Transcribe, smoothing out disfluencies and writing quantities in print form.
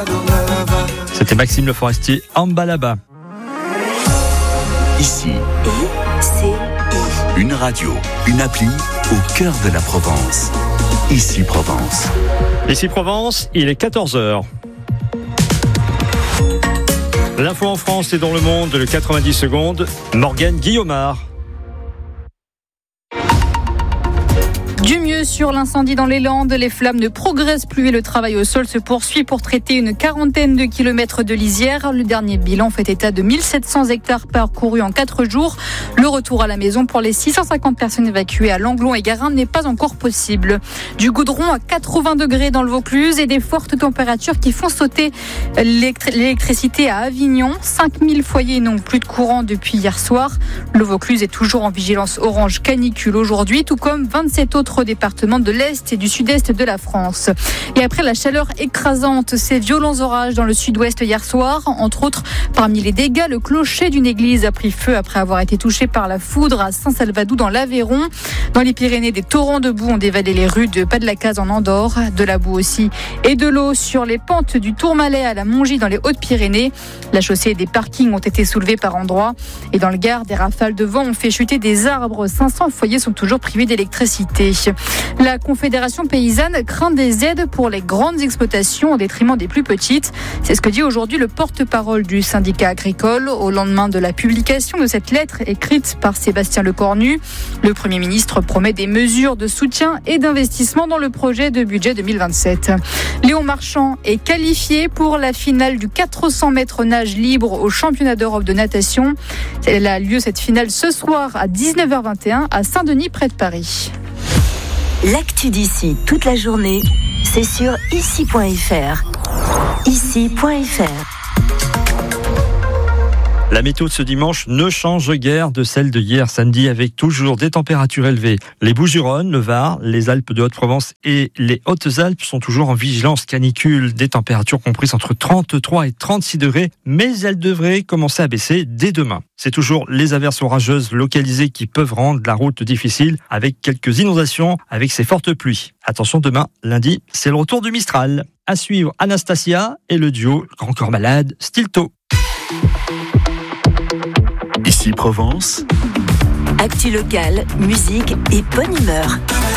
C'était Maxime Le Forestier, Ambalaba. Ici, une radio, une appli au cœur de la Provence. Ici Provence. Ici Provence, il est 14h. L'info en France et dans le monde, le 90 secondes, Morgane Guillaumard. Du mieux sur l'incendie dans les Landes, les flammes ne progressent plus et le travail au sol se poursuit pour traiter une quarantaine de kilomètres de lisière. Le dernier bilan fait état de 1700 hectares parcourus en 4 jours. Le retour à la maison pour les 650 personnes évacuées à Langlon et Garin n'est pas encore possible. Du goudron à 80 degrés dans le Vaucluse et des fortes températures qui font sauter l'électricité à Avignon. 5000 foyers n'ont plus de courant depuis hier soir. Le Vaucluse est toujours en vigilance orange canicule aujourd'hui, tout comme 27 autres départements de l'Est et du Sud-Est de la France. Et après la chaleur écrasante, ces violents orages dans le Sud-Ouest hier soir, entre autres, parmi les dégâts, le clocher d'une église a pris feu après avoir été touché par la foudre à Saint-Salvadou dans l'Aveyron. Dans les Pyrénées, des torrents de boue ont dévalé les rues de Pas-de-la-Case en Andorre, de la boue aussi et de l'eau sur les pentes du Tourmalet à la Mongie dans les Hautes-Pyrénées. La chaussée et des parkings ont été soulevés par endroits. Et dans le Gard, des rafales de vent ont fait chuter des arbres. 500 foyers sont toujours privés d'électricité. La Confédération paysanne craint des aides pour les grandes exploitations au détriment des plus petites. C'est ce que dit aujourd'hui le porte-parole du syndicat agricole au lendemain de la publication de cette lettre écrite par Sébastien Lecornu. Le Premier ministre promet des mesures de soutien et d'investissement dans le projet de budget 2027. Léon Marchand est qualifié pour la finale du 400 mètres nage libre au championnat d'Europe de natation. Elle a lieu cette finale ce soir à 19h21 à Saint-Denis près de Paris. L'actu d'ici toute la journée, c'est sur ici.fr. Ici.fr. La météo de ce dimanche ne change guère de celle de hier samedi avec toujours des températures élevées. Les Bouches-du-Rhône, le Var, les Alpes de Haute-Provence et les Hautes-Alpes sont toujours en vigilance canicule. Des températures comprises entre 33 et 36 degrés, mais elles devraient commencer à baisser dès demain. C'est toujours les averses orageuses localisées qui peuvent rendre la route difficile avec quelques inondations avec ces fortes pluies. Attention, demain, lundi, c'est le retour du Mistral. À suivre Anastasia et le duo Grand Corps Malade, Stilto. Ici Provence. Actu locale, musique et bonne humeur.